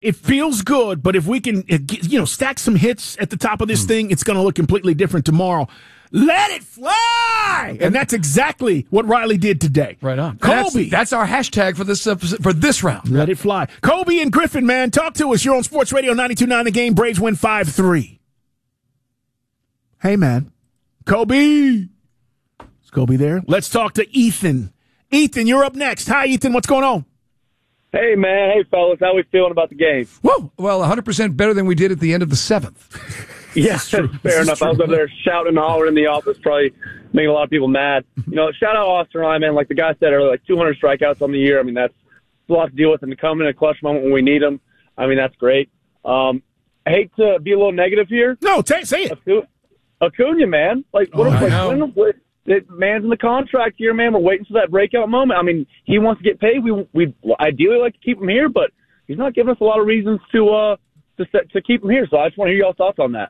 It feels good, but if we can, stack some hits at the top of this thing, it's going to look completely different tomorrow. Let it fly! And that's exactly what Riley did today. Right on. Kobe. That's our hashtag for this round. Let it fly. Kobe and Griffin, man, talk to us. You're on Sports Radio 92.9 The Game. Braves win 5-3. Hey, man. Kobe. Is Kobe there? Let's talk to Ethan. Ethan, you're up next. Hi, Ethan. What's going on? Hey, man. Hey, fellas. How we feeling about the game? Whoa. Well, 100% better than we did at the end of the 7th. Yeah, fair enough. I was up there shouting and hollering in the office, probably making a lot of people mad. Shout out Austin Ryan, man. Like the guy said earlier, like 200 strikeouts on the year. I mean, that's a lot to deal with, and to come in a clutch moment when we need him, I mean, that's great. I hate to be a little negative here. No, say it. Acuna, man. Like, man's in the contract here, man. We're waiting for that breakout moment. I mean, he wants to get paid. We ideally like to keep him here, but he's not giving us a lot of reasons to keep him here. So I just want to hear y'all's thoughts on that.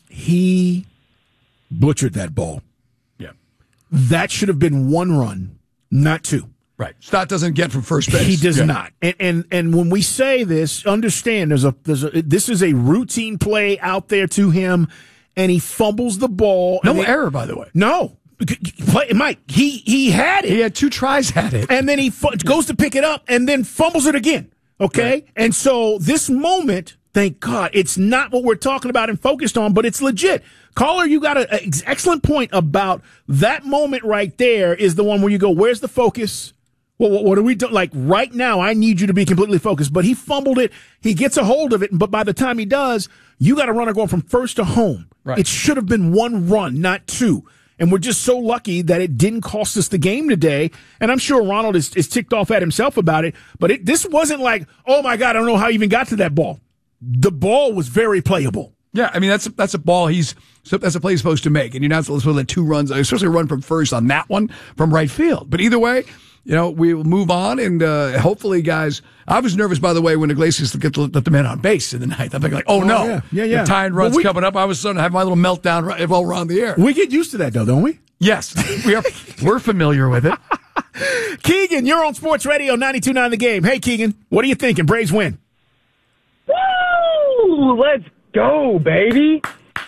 He butchered that ball. Yeah. That should have been 1 run, not 2. Right. Stott doesn't get from first base. He does not. And when we say this, understand this is a routine play out there to him, and he fumbles the ball. No error, by the way. No. Mike, he had it. He had 2 tries at it. And then he goes to pick it up and then fumbles it again. Okay? Right. And so this moment, thank God, it's not what we're talking about and focused on, but it's legit. Caller, you got an excellent point about that moment right there is the one where you go, where's the focus? Well, what are we doing? Like right now, I need you to be completely focused. But he fumbled it. He gets a hold of it. But by the time he does, you got a runner going from first to home. Right. It should have been 1 run, not 2. And we're just so lucky that it didn't cost us the game today. And I'm sure Ronald is ticked off at himself about it. But this wasn't like, oh, my God, I don't know how he even got to that ball. The ball was very playable. Yeah, I mean, that's a ball that's a play he's supposed to make. And you're not supposed to let 2 runs, especially a run from first on that one from right field. But either way, we'll move on. And hopefully, guys, I was nervous, by the way, when Iglesias let the man on base in the ninth. I'm thinking, no. Yeah. The tying run's coming up. I was starting to have my little meltdown while we're on the air. We get used to that, though, don't we? Yes. We're familiar with it. Keegan, you're on Sports Radio 92.9 The Game. Hey, Keegan, what are you thinking? Braves win. Woo! Let's go, baby.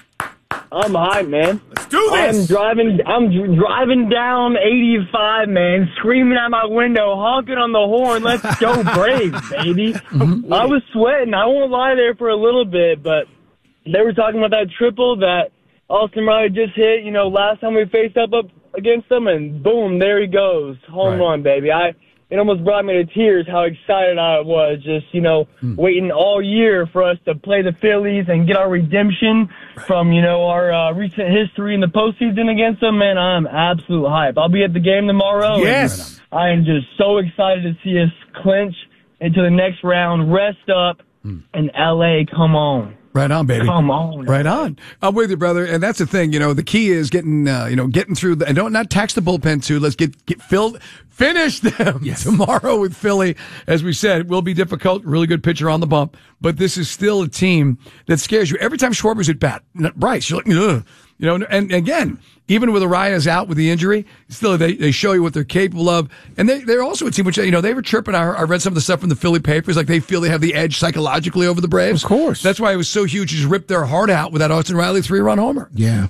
I'm hyped, man. Let's do this. I'm driving down 85, man, screaming out my window, honking on the horn. Let's go, Braves, baby. I was sweating. I won't lie there for a little bit, but they were talking about that triple that Austin Riley just hit, last time we faced up against them, and boom, there he goes. Home run, baby. It almost brought me to tears how excited I was just, waiting all year for us to play the Phillies and get our redemption from, our recent history in the postseason against them. Man, I'm absolute hype. I'll be at the game tomorrow. Yes. I am just so excited to see us clinch into the next round, rest up, and L.A., come on. Right on, baby. Come on. Right on. I'm with you, brother. And that's the thing, the key is getting through and don't not tax the bullpen too. Let's get finish them tomorrow with Philly. As we said, it will be difficult. Really good pitcher on the bump, but this is still a team that scares you. Every time Schwarber's at bat, Bryce, you're like, ugh. And again, even with Arias out with the injury, still they show you what they're capable of. And they're also a team which, they were chirping. I read some of the stuff from the Philly papers, like they feel they have the edge psychologically over the Braves. Of course. That's why it was so huge. Just ripped their heart out with that Austin Riley 3-run homer. Yeah.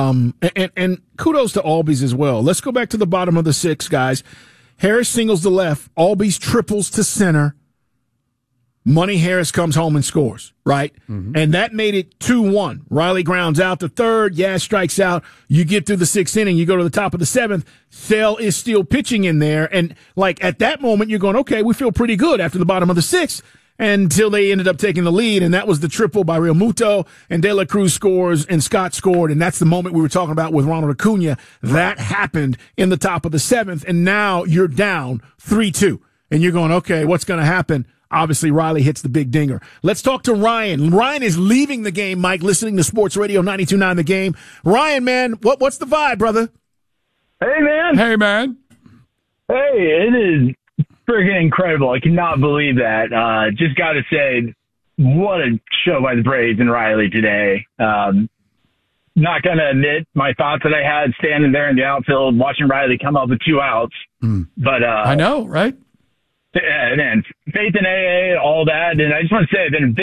And kudos to Albies as well. Let's go back to the bottom of the 6, guys. Harris singles to left. Albies triples to center. Money Harris comes home and scores, right? Mm-hmm. And that made it 2-1. Riley grounds out to third. Yaz strikes out. You get through the 6th inning. You go to the top of the 7th. Sale is still pitching in there. And, at that moment, you're going, okay, we feel pretty good after the bottom of the 6th until they ended up taking the lead. And that was the triple by Real Muto. And De La Cruz scores and Scott scored. And that's the moment we were talking about with Ronald Acuna. That happened in the top of the 7th. And now you're down 3-2. And you're going, okay, what's going to happen? Obviously, Riley hits the big dinger. Let's talk to Ryan. Ryan is leaving the game, Mike, listening to Sports Radio 92.9 The Game. Ryan, man, what's the vibe, brother? Hey, man. Hey, man. Hey, it is freaking incredible. I cannot believe that. Just got to say, what a show by the Braves and Riley today. Not going to admit my thoughts that I had standing there in the outfield watching Riley come up with 2 outs. But I know, right? man, faith in AA, all that. And I just want to say I've been a big